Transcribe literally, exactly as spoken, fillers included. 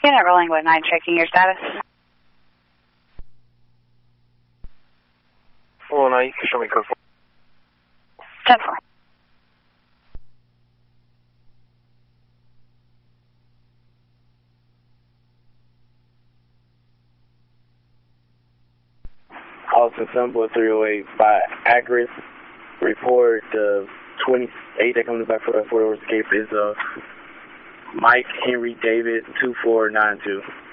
Unit Rollingwood nine, checking your status. four one nine, you can show me code four. ten four. Austin Sunboy three oh eight by Acris. Report the twenty-eight that comes back for the four-door escape is uh, Mike Henry David two four nine two.